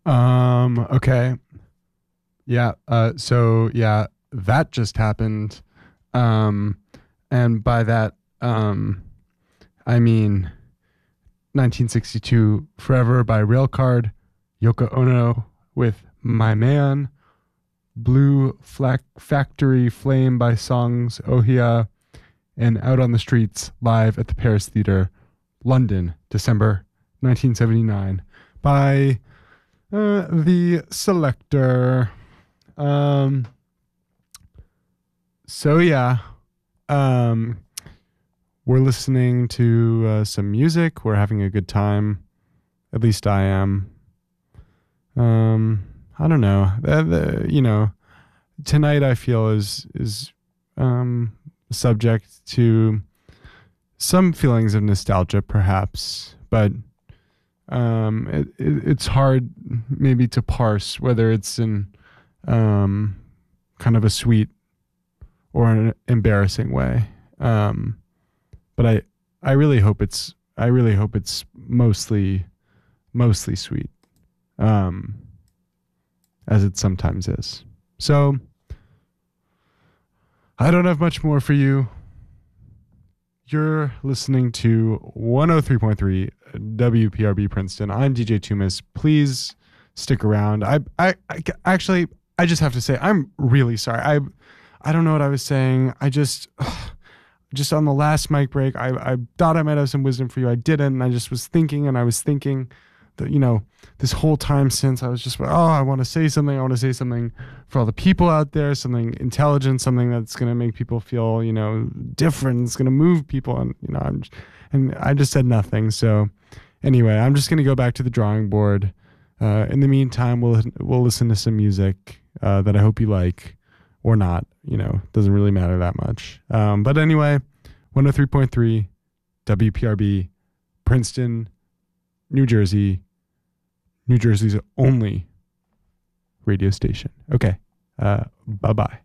Okay. Yeah. So yeah, that just happened. Um, and by that, I mean 1962 Forever by Railcard, Yoko Ono with My Man, Blue Factory Flame by Songs Ohia, and Out on the Streets live at the Paris Theatre, London, December 1979 by the Selector. Um, so yeah, um, we're listening to some music. We're having a good time. At least I am. I don't know. Tonight I feel is subject to some feelings of nostalgia, perhaps, but it's hard maybe to parse whether it's in um, kind of a sweet or an embarrassing way. But I really hope it's mostly sweet, um, as it sometimes is. So I don't have much more for you. You're listening to 103.3 WPRB Princeton. I'm DJ Tumis. Please stick around. Actually, I just have to say, I'm really sorry. I don't know what I was saying. Just on the last mic break, I thought I might have some wisdom for you. I didn't. And I just was thinking that, this whole time since I was just, I want to say something. I want to say something for all the people out there, something intelligent, something that's going to make people feel, different. It's going to move people. And I just said nothing. So anyway, I'm just going to go back to the drawing board. In the meantime, we'll listen to some music that I hope you like or not. Doesn't really matter that much. But anyway, 103.3 WPRB, Princeton, New Jersey, New Jersey's only radio station. Okay. Bye-bye.